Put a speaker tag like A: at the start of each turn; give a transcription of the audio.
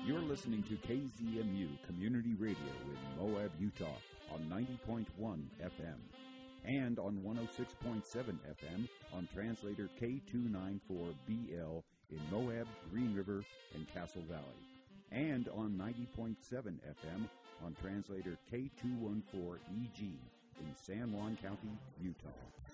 A: You're listening to KZMU Community Radio in Moab, Utah on 90.1 FM and on 106.7 FM on translator K294BL in Moab, Green River, and Castle Valley, and on 90.7 FM on translator K214EG in San Juan County, Utah.